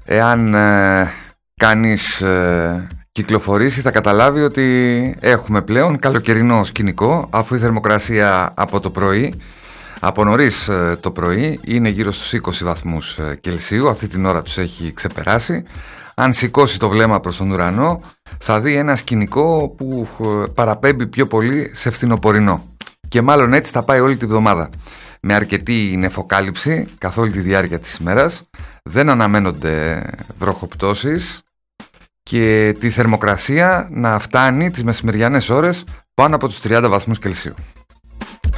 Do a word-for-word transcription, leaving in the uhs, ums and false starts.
Εάν ε, κανείς ε, κυκλοφορήσει θα καταλάβει ότι έχουμε πλέον καλοκαιρινό σκηνικό, αφού η θερμοκρασία από το πρωί, από νωρίς ε, το πρωί, είναι γύρω στους είκοσι βαθμούς ε, Κελσίου. Αυτή την ώρα τους έχει ξεπεράσει. Αν σηκώσει το βλέμμα προς τον ουρανό θα δει ένα σκηνικό που ε, παραπέμπει πιο πολύ σε φθινοπορεινό. Και μάλλον έτσι θα πάει όλη τη βδομάδα. Με αρκετή νεφοκάλυψη καθ' όλη τη διάρκεια της ημέρας. Δεν αναμένονται βροχοπτώσεις και τη θερμοκρασία να φτάνει τις μεσημεριανές ώρες πάνω από τους τριάντα βαθμούς Κελσίου.